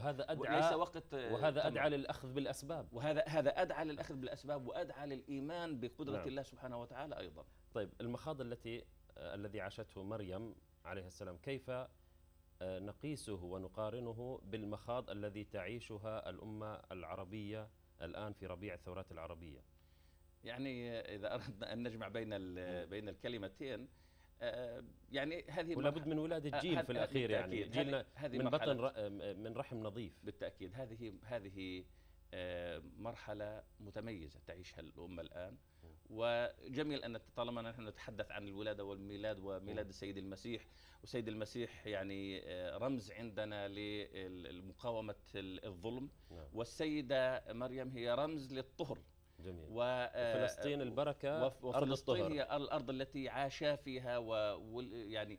وهذا أدعى ليس وقت وهذا أدعى للأخذ بالأسباب، وهذا أدعى للأخذ بالأسباب وأدعى للإيمان بقدرة نعم. الله سبحانه وتعالى أيضا. طيب المخاض الذي عاشته مريم عليه السلام، كيف نقيسه ونقارنه بالمخاض الذي تعيشها الأمة العربية الآن في ربيع الثورات العربية؟ يعني إذا أردنا أن نجمع بين الكلمتين، يعني هذه ولا بد من ولادة جيل في الأخير، يعني جيلنا من بطن من رحم نظيف. بالتأكيد هذه مرحلة متميزة تعيشها الأمة الآن، وجميل أن طالما نحن نتحدث عن الولادة والميلاد وميلاد السيد المسيح، وسيد المسيح يعني رمز عندنا لمقاومة الظلم، والسيدة مريم هي رمز للطهر. جميل. وفلسطين البركة، وفلسطين هي الأرض التي عاشا فيها ويعني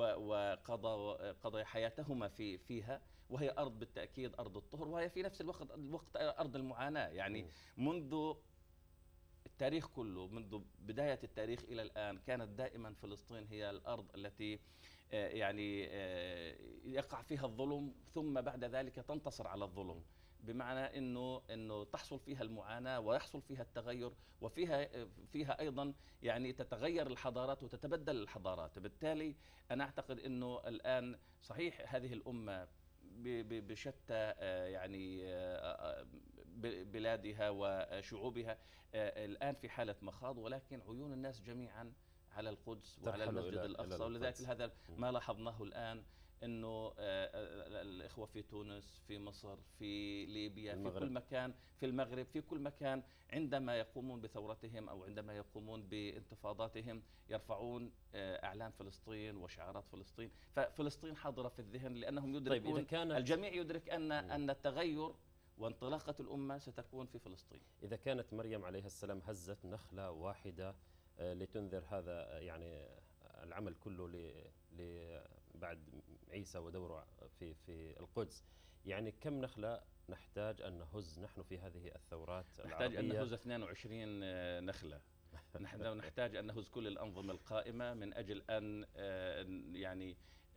وقضى حياتهما فيها، وهي أرض بالتأكيد أرض الطهر، وهي في نفس الوقت أرض المعاناة. يعني منذ التاريخ كله، منذ بداية التاريخ إلى الآن، كانت دائما فلسطين هي الأرض التي يعني يقع فيها الظلم، ثم بعد ذلك تنتصر على الظلم، بمعنى انه تحصل فيها المعاناه ويحصل فيها التغير، وفيها ايضا يعني تتغير الحضارات وتتبدل الحضارات. بالتالي انا اعتقد انه الان صحيح هذه الامه بشتى يعني بلادها وشعوبها الان في حاله مخاض، ولكن عيون الناس جميعا على القدس وعلى المسجد الأقصى. ولذلك هذا ما لاحظناه الآن، أنه الإخوة في تونس، في مصر، في ليبيا، في كل مكان، في المغرب، في كل مكان، عندما يقومون بثورتهم أو عندما يقومون بانتفاضاتهم يرفعون أعلام فلسطين وشعارات فلسطين. ففلسطين حاضرة في الذهن، لأنهم يدركون، طيب الجميع يدرك أن التغير وانطلاقة الأمة ستكون في فلسطين. إذا كانت مريم عليه السلام هزت نخلة واحدة لتنذر هذا يعني العمل كله بعد عيسى ودوره في القدس، يعني كم نخلة نحتاج أن نهز نحن في هذه الثورات العربية؟ نحتاج أن نهز 22 نخلة. نحن نحتاج أن نهز كل الأنظمة القائمة من أجل أن يعني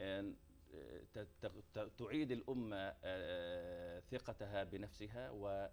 تعيد الأمة ثقتها بنفسها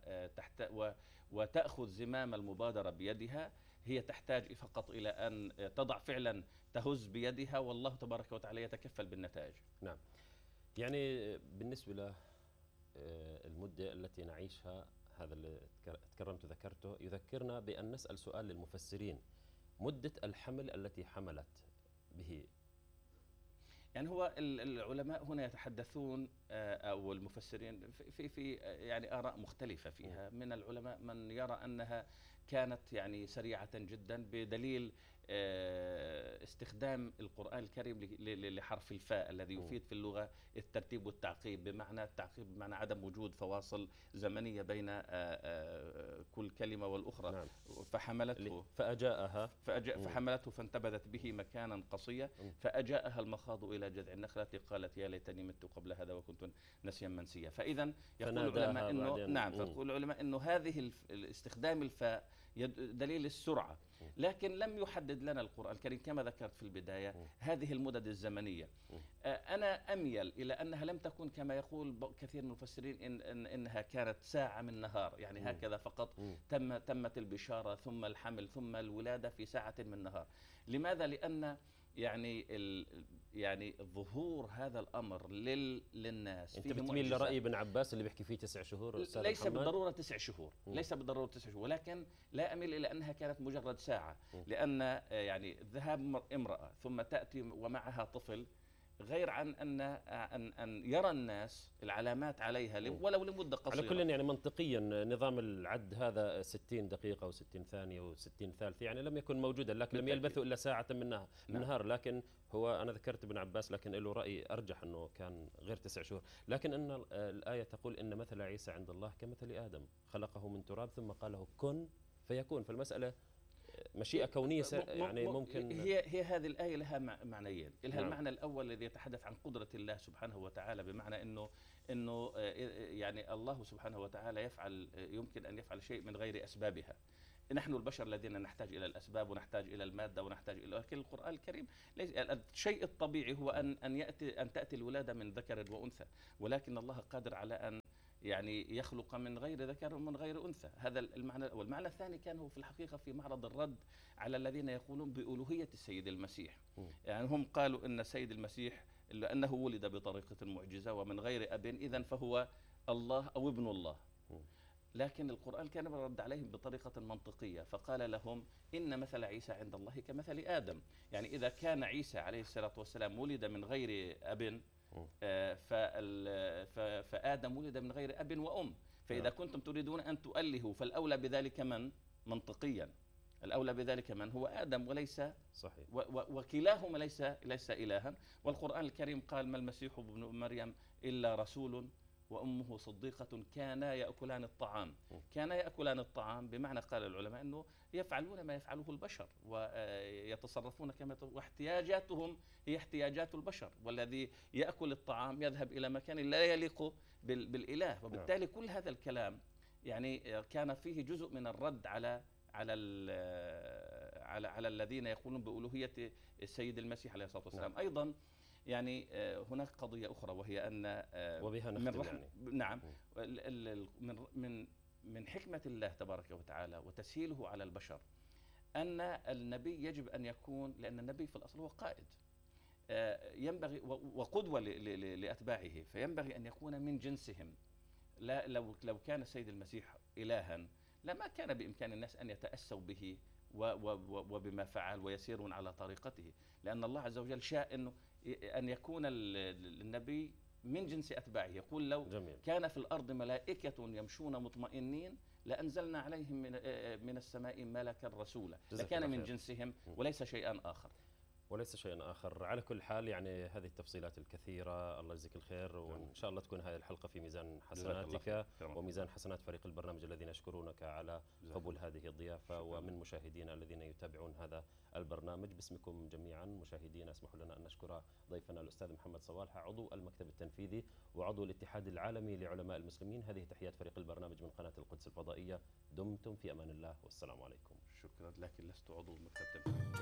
وتأخذ زمام المبادرة بيدها. هي تحتاج فقط إلى أن تضع فعلا تهز بيدها، والله تبارك وتعالى يتكفل بالنتائج. نعم. يعني بالنسبة للمدة التي نعيشها، هذا اللي تكرمت ذكرته يذكرنا بأن نسأل سؤال للمفسرين: مدة الحمل التي حملت به. يعني هو العلماء هنا يتحدثون أو المفسرين في يعني آراء مختلفة فيها. من العلماء من يرى أنها كانت يعني سريعة جدا، بدليل استخدام القرآن الكريم لحرف الفاء الذي يفيد في اللغة الترتيب والتعقيب، بمعنى التعقيب بمعنى عدم وجود فواصل زمنية بين كل كلمة والأخرى. نعم. فحملته فحملته فانتبذت به مكانا قصيا، فأجاءها المخاض إلى جذع النخلة قالت يا ليتني مت قبل هذا وكنت نسيا منسيا. فإذا يقول العلماء إنه هذه استخدام الفاء دليل السرعة، لكن لم يحدد لنا القرآن الكريم كما ذكرت في البداية هذه المدد الزمنية. أنا أميل إلى أنها لم تكن كما يقول كثير من المفسرين إنها كانت ساعة من نهار، يعني هكذا فقط تمت البشارة ثم الحمل ثم الولادة في ساعة من نهار. لماذا؟ لأن يعني ظهور هذا الأمر للناس. أنت بتميل لرأي ابن عباس اللي بيحكي فيه 9 شهور؟ ليس بالضرورة 9 شهور، ليس بالضرورة 9 شهور، ولكن لا أميل إلى أنها كانت مجرد ساعة، لأن يعني ذهاب امرأة ثم تأتي ومعها طفل غير عن أن يرى الناس العلامات عليها ولو لمدة قصيرة. على كل يعني منطقيا نظام العد هذا 60 دقيقة و60 ثانية و60 ثالثة يعني لم يكن موجودا، لكن لم يلبثوا إلا ساعة من نهار. لكن هو أنا ذكرت ابن عباس، لكن له رأي أرجح أنه كان غير 9 شهور. لكن أن الآية تقول إن مثل عيسى عند الله كمثل آدم، خلقه من تراب ثم قال له كن فيكون. فالمسألة مشيئة كونية يعني ممكن هي هذه الآية لها معنيين. لها المعنى الأول الذي يتحدث عن قدرة الله سبحانه وتعالى، بمعنى إنه يعني الله سبحانه وتعالى يمكن أن يفعل شيء من غير أسبابها. نحن البشر الذين نحتاج إلى الأسباب ونحتاج إلى المادة ونحتاج إلى، لكن القرآن الكريم الشيء الطبيعي هو أن تأتي الولادة من ذكر وأنثى، ولكن الله قادر على أن يعني يخلق من غير ذكر ومن غير أنثى. هذا المعنى. والمعنى الثاني كان هو في الحقيقة في معرض الرد على الذين يقولون بألوهية السيد المسيح. يعني هم قالوا أن السيد المسيح لأنه ولد بطريقة معجزة ومن غير أب إذن فهو الله أو ابن الله. لكن القرآن كان رد عليهم بطريقة منطقية، فقال لهم إن مثل عيسى عند الله كمثل آدم. يعني إذا كان عيسى عليه الصلاة والسلام ولد من غير أب، فآدم ولد من غير أب وأم. فإذا كنتم تريدون أن تؤلهوا فالأولى بذلك من منطقيا؟ الأولى بذلك من هو آدم وليس صحيح، وكلاهما ليس إلها. والقرآن الكريم قال ما المسيح ابن مريم إلا رسول وأمه صديقة كانا يأكلان الطعام. كانا يأكلان الطعام بمعنى قال العلماء أنه يفعلون ما يفعله البشر ويتصرفون كما، واحتياجاتهم هي احتياجات البشر، والذي يأكل الطعام يذهب إلى مكان لا يليق بالإله. وبالتالي كل هذا الكلام يعني كان فيه جزء من الرد على الذين يقولون بألوهية السيد المسيح عليه الصلاة والسلام. أيضا يعني هناك قضية أخرى وهي أن وبها نختم يعني. نعم، من حكمة الله تبارك وتعالى وتسهيله على البشر أن النبي يجب أن يكون، لأن النبي في الأصل هو قائد ينبغي وقدوة لأتباعه، فينبغي أن يكون من جنسهم. لا لو كان السيد المسيح إلها لما كان بإمكان الناس أن يتأسوا به وبما فعل ويسيرون على طريقته، لأن الله عز وجل شاء أن يكون النبي من جنس أتباعه. يقول لو كان في الأرض ملائكة يمشون مطمئنين لأنزلنا عليهم من السماء ملكا رسولا، لكان من جنسهم وليس شيئا آخر. وليس شيئا آخر. على كل حال يعني هذه التفصيلات الكثيرة، الله يجزيك الخير، وإن شاء الله تكون هذه الحلقة في ميزان حسناتك وميزان حسنات فريق البرنامج الذين يشكرونك على قبول هذه الضيافة، ومن مشاهدينا الذين يتابعون هذا البرنامج. باسمكم جميعا مشاهدينا اسمحوا لنا أن نشكر ضيفنا الأستاذ محمد صوالحة عضو المكتب التنفيذي وعضو الاتحاد العالمي لعلماء المسلمين. هذه تحيات فريق البرنامج من قناة القدس الفضائية. دمتم في أمان الله والسلام عليكم. شكرا، لكن لست عضو المكتب التنفيذي.